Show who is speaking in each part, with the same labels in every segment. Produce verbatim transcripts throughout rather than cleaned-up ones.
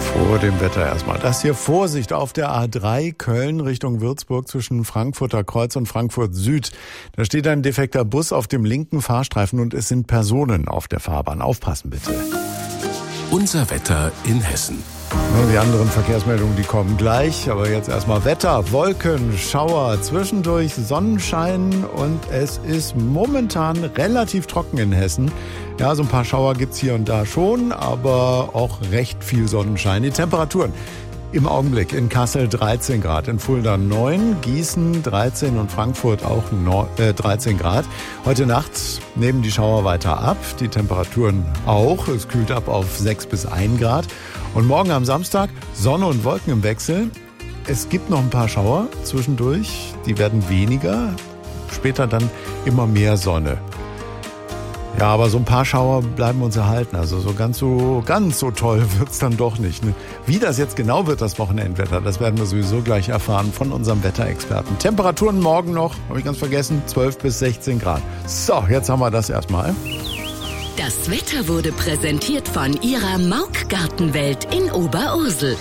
Speaker 1: Vor dem Wetter erstmal. Das hier Vorsicht auf der A drei Köln Richtung Würzburg zwischen Frankfurter Kreuz und Frankfurt Süd. Da steht ein defekter Bus auf dem linken Fahrstreifen und es sind Personen auf der Fahrbahn. Aufpassen bitte.
Speaker 2: Unser Wetter in Hessen.
Speaker 1: Die anderen Verkehrsmeldungen, die kommen gleich. Aber jetzt erstmal Wetter, Wolken, Schauer, zwischendurch Sonnenschein und es ist momentan relativ trocken in Hessen. Ja, so ein paar Schauer gibt's hier und da schon, aber auch recht viel Sonnenschein. Die Temperaturen im Augenblick in Kassel dreizehn Grad, in Fulda neun, Gießen dreizehn und Frankfurt auch dreizehn Grad. Heute Nacht nehmen die Schauer weiter ab, die Temperaturen auch. Es kühlt ab auf sechs bis ein Grad. Und morgen am Samstag Sonne und Wolken im Wechsel. Es gibt noch ein paar Schauer zwischendurch, die werden weniger. Später dann immer mehr Sonne. Ja, aber so ein paar Schauer bleiben uns erhalten. Also so ganz so ganz so toll wird's dann doch nicht. Wie das jetzt genau wird, das Wochenendwetter, das werden wir sowieso gleich erfahren von unserem Wetterexperten. Temperaturen morgen noch, habe ich ganz vergessen, zwölf bis sechzehn Grad. So, jetzt haben wir das erstmal.
Speaker 3: Das Wetter wurde präsentiert von Ihrer Mauk Gartenwelt in Oberursel.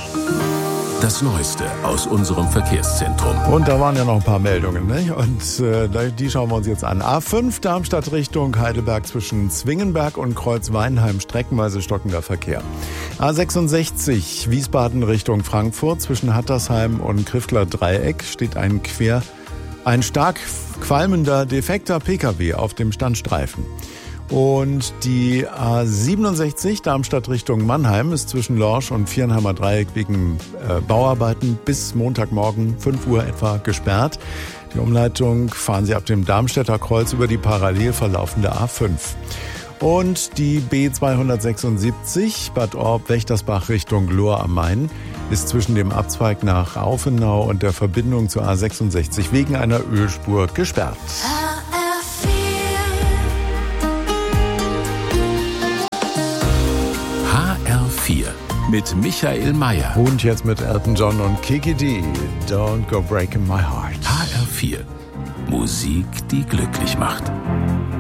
Speaker 2: Das Neueste aus unserem Verkehrszentrum.
Speaker 1: Und da waren ja noch ein paar Meldungen, ne? Und äh, die schauen wir uns jetzt an. A fünf Darmstadt Richtung Heidelberg zwischen Zwingenberg und Kreuzweinheim streckenweise stockender Verkehr. A sechsundsechzig Wiesbaden Richtung Frankfurt zwischen Hattersheim und Kriftler Dreieck steht ein quer, ein stark qualmender, defekter P K W auf dem Standstreifen. Und die A siebenundsechzig Darmstadt Richtung Mannheim ist zwischen Lorsch und Viernheimer Dreieck wegen äh, Bauarbeiten bis Montagmorgen fünf Uhr etwa gesperrt. Die Umleitung fahren Sie ab dem Darmstädter Kreuz über die parallel verlaufende A fünf. Und die B zweihundertsechsundsiebzig Bad Orb-Wächtersbach Richtung Lohr am Main ist zwischen dem Abzweig nach Aufenau und der Verbindung zur A sechsundsechzig wegen einer Ölspur gesperrt.
Speaker 2: Mit Michael Mayer.
Speaker 1: Und jetzt mit Elton John und Kiki D. Don't go breaking my heart.
Speaker 2: H R vier. Musik, die glücklich macht.